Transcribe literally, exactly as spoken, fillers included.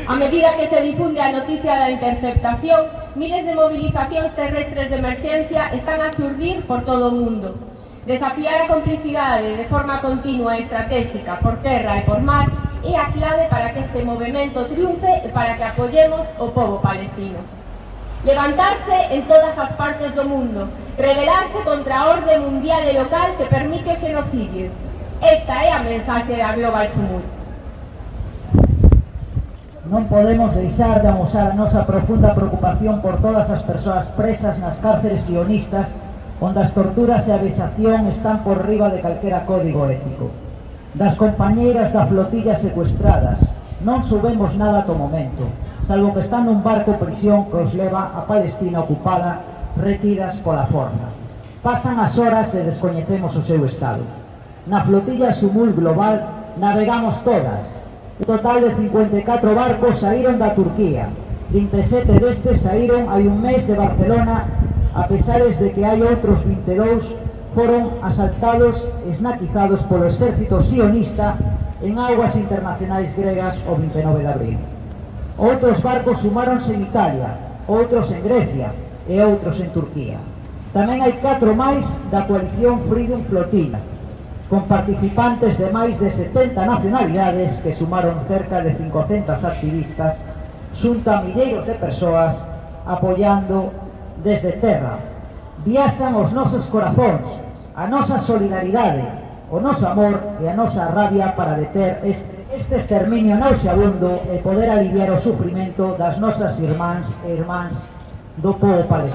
A medida que se difunde a noticia da interceptación, miles de movilizacións terrestres de emerxencia están a xurdir por todo o mundo. Desafiar a complicidade de forma continua e estratégica por terra e por mar é a clave para que este movimento triunfe e para que apoyemos o pobo palestino. Levantarse en todas as partes do mundo, rebelarse contra a orde mundial e local que permite o xenocidio. Esta é a mensaxe da Global Sumut. Non podemos deixar de amosar a nosa profunda preocupación por todas as persoas presas nas cárceres sionistas onde as torturas e a vexación están por riba de calquera código ético. Das compañeiras da flotilla secuestradas non subemos nada ata o momento, salvo que están nun barco prisión que os leva a Palestina ocupada retidas pola forza. Pasan as horas e descoñecemos o seu estado. Na flotilla Sumut global navegamos todas. Un total de cincuenta e catro barcos saíron da Turquía. vinte e sete destes saíron hai un mes de Barcelona, a pesares de que hai outros vinte e dous foron asaltados e esnaquizados polo exército sionista en augas internacionais gregas o vinte e nove de abril. Outros barcos sumáronse en Italia, outros en Grecia e outros en Turquía. Tamén hai catro máis da coalición Freedom Flotilla, con participantes de máis de setenta nacionalidades que sumaron cerca de cincocentos activistas xunto a milleiros de persoas apoiando desde terra. Viaxan os nosos corazóns, a nosa solidaridade, o noso amor e a nosa rabia para deter este, este exterminio nauseabundo e poder aliviar o sufrimento das nosas irmáns e irmáns do povo palestino.